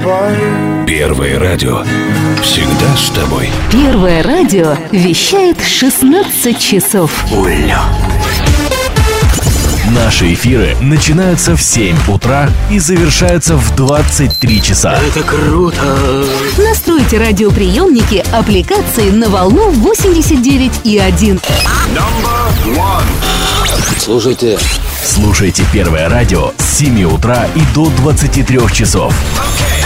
Первое радио всегда с тобой. Первое радио вещает 16 часов. Улё. Наши эфиры начинаются в 7 утра и завершаются в 23 часа. Это круто! Настройте радиоприемники аппликации на волну 89,1. Слушайте. Слушайте Первое радио с 7 утра и до 23 часов.